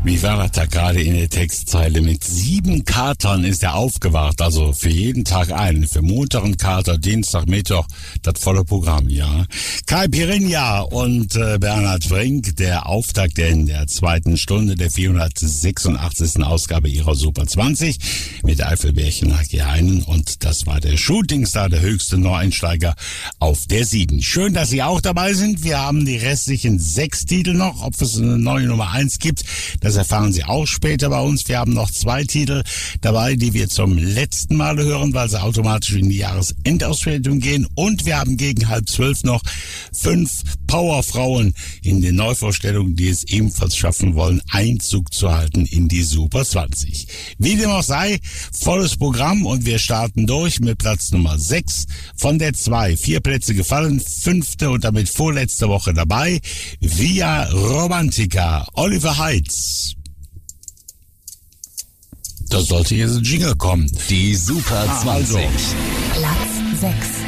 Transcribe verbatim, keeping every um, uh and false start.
Wie war das da gerade in der Textzeile? Mit sieben Katern ist er aufgewacht, also für jeden Tag einen. Für Montag ein Kater, Dienstag, Mittwoch, das volle Programm, ja. Kai Pirinha und äh, Bernhard Frink, der Auftakt in der zweiten Stunde der vierhundertsechsundachtzigsten Ausgabe ihrer Super zwanzig mit Eifelbärchen Haki Heinen, und das war der Shootingstar, der höchste Neueinsteiger auf der sieben. Schön, dass Sie auch dabei sind. Wir haben die restlichen sechs Titel noch. Ob es eine neue Nummer eins gibt, das erfahren Sie auch später bei uns. Wir haben noch zwei Titel dabei, die wir zum letzten Mal hören, weil sie automatisch in die Jahresendauswertung gehen. Und wir haben gegen halb zwölf noch fünf Powerfrauen in den Neuvorstellungen, die es ebenfalls schaffen wollen, Einzug zu halten in die Super zwanzig. Wie dem auch sei, volles Programm, und wir starten durch mit Platz Nummer sechs von der zwei. Vier Plätze gefallen, fünfte und damit vorletzte Woche dabei. Via Romantica, Oliver Heitz. Da sollte jetzt ein Jingle kommen. Die Super zwanzig. Platz sechs.